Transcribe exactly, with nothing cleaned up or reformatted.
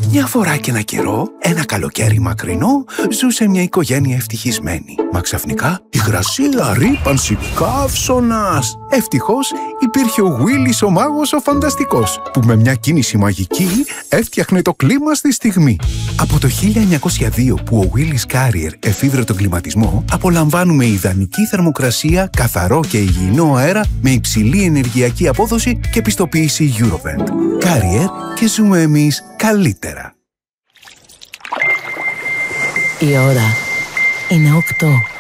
Μια φορά και ένα καιρό, ένα καλοκαίρι μακρινό, ζούσε μια οικογένεια ευτυχισμένη. Μα ξαφνικά, υγρασία, ρύπανση, καύσωνας. Ευτυχώς, υπήρχε ο Γουίλις ο μάγος ο φανταστικός, που με μια κίνηση μαγική έφτιαχνε το κλίμα στη στιγμή. Από το χίλια εννιακόσια δύο που ο Willis Carrier εφήβρε τον κλιματισμό, απολαμβάνουμε ιδανική θερμοκρασία, καθαρό και υγιεινό αέρα με υψηλή ενεργειακή απόδοση και πιστοποίηση Eurovent. Carrier, και ζούμε εμείς καλύτερα. Η ώρα είναι οκτώ.